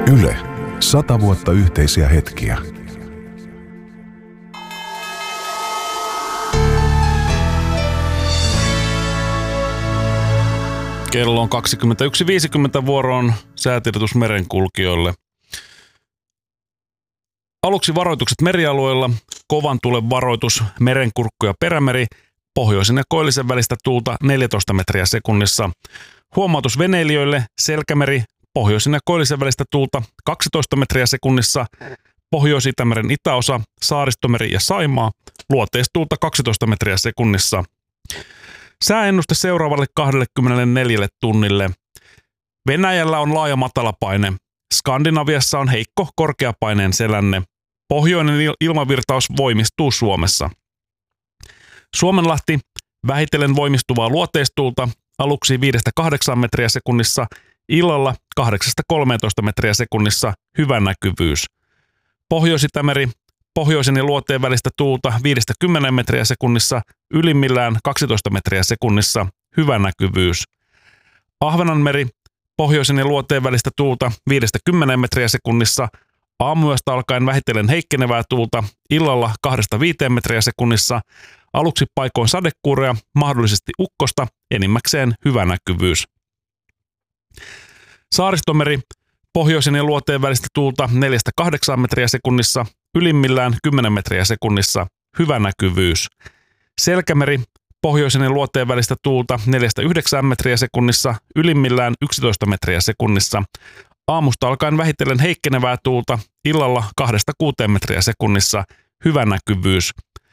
Yle. 100 vuotta yhteisiä hetkiä. Kello on 21.50 vuoroon säätiedotus merenkulkijoille. Aluksi varoitukset merialueilla, kovan tulen varoitus, merenkurkku ja perämeri, pohjoisen ja koillisen välistä tuulta 14 metriä sekunnissa. Huomautus veneilijöille, selkämeri, pohjoisen ja koillisen välistä tuulta 12 metriä sekunnissa, Pohjois-Itämeren itäosa, Saaristomeri ja Saimaa, luoteistuulta 12 metriä sekunnissa. Sääennuste seuraavalle 24 tunnille. Venäjällä on laaja matalapaine. Skandinaviassa on heikko korkeapaineen selänne. Pohjoinen ilmavirtaus voimistuu Suomessa. Suomenlahti vähitellen voimistuvaa luoteistuulta aluksi 5-8 metriä sekunnissa, illalla 8-13 metriä sekunnissa, hyvä näkyvyys. Pohjois-Itämeri pohjoisen ja luoteen välistä tuulta 5-10 metriä sekunnissa, ylimmillään 12 metriä sekunnissa, hyvä näkyvyys. Ahvenanmeri pohjoisen ja luoteen välistä tuulta 5-10 metriä sekunnissa, aamuyöstä alkaen vähitellen heikkenevää tuulta, illalla 2-5 metriä sekunnissa, aluksi paikoin sadekuuroja, mahdollisesti ukkosta, enimmäkseen hyvä näkyvyys. Saaristomeri pohjoisen ja luoteen välistä tuulta 4-8 metriä sekunnissa, ylimmillään 10 metriä sekunnissa, hyvä näkyvyys. Selkämeri pohjoisen ja luoteen välistä tuulta 4-9 metriä sekunnissa, ylimmillään 11 metriä sekunnissa, aamusta alkaen vähitellen heikkenevää tuulta, illalla 2-6 metriä sekunnissa, hyvä näkyvyys.